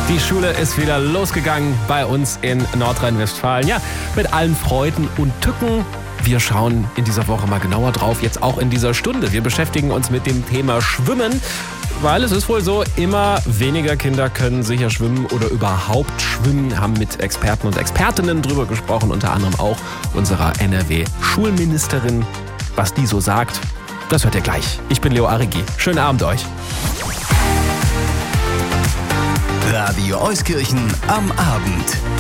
Die Schule ist wieder losgegangen bei uns in Nordrhein-Westfalen. Ja, mit allen Freuden und Tücken. Wir schauen in dieser Woche mal genauer drauf, jetzt auch in dieser Stunde. Wir beschäftigen uns mit dem Thema Schwimmen, weil es ist wohl so, immer weniger Kinder können sicher schwimmen oder überhaupt schwimmen. Haben mit Experten und Expertinnen drüber gesprochen, unter anderem auch unserer NRW-Schulministerin. Was die so sagt, das hört ihr gleich. Ich bin Leo Arrighi. Schönen Abend euch. Radio Euskirchen am Abend.